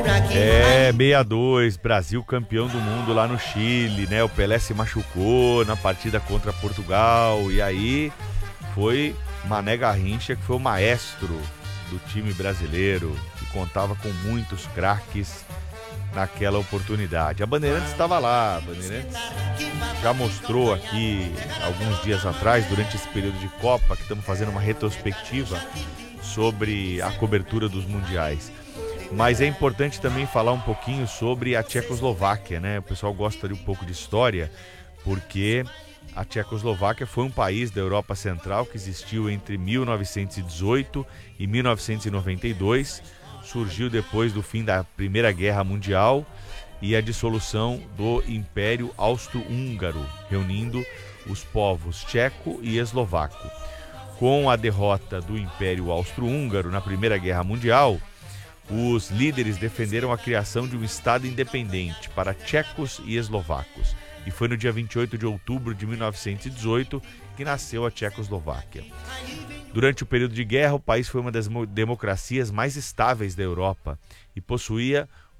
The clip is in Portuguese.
62, Brasil campeão do mundo lá no Chile, né? O Pelé se machucou na partida contra Portugal e aí foi Mané Garrincha, que foi o maestro do time brasileiro, que contava com muitos craques naquela oportunidade. A Bandeirantes estava lá, a Bandeirantes já mostrou aqui alguns dias atrás, durante esse período de Copa, que estamos fazendo uma retrospectiva sobre a cobertura dos mundiais. Mas é importante também falar um pouquinho sobre a Tchecoslováquia, né? O pessoal gosta de um pouco de história, porque a Tchecoslováquia foi um país da Europa Central que existiu entre 1918 e 1992, surgiu depois do fim da Primeira Guerra Mundial e a dissolução do Império Austro-Húngaro, reunindo os povos tcheco e eslovaco. Com a derrota do Império Austro-Húngaro na Primeira Guerra Mundial, os líderes defenderam a criação de um Estado independente para tchecos e eslovacos. E foi no dia 28 de outubro de 1918 que nasceu a Tchecoslováquia. Durante o período de guerra, o país foi uma das democracias mais estáveis da Europa e possuía